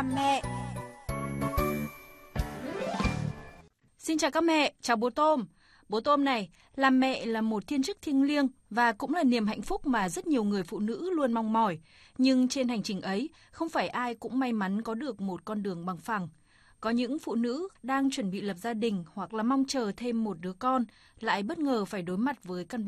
làm mẹ. Xin chào các mẹ, chào bố Tôm. Bố Tôm này, làm mẹ là một thiên chức thiêng liêng và cũng là niềm hạnh phúc mà rất nhiều người phụ nữ luôn mong mỏi. Nhưng trên hành trình ấy, không phải ai cũng may mắn có được một con đường bằng phẳng. Có những phụ nữ đang chuẩn bị lập gia đình hoặc là mong chờ thêm một đứa con, lại bất ngờ phải đối mặt với căn bệnh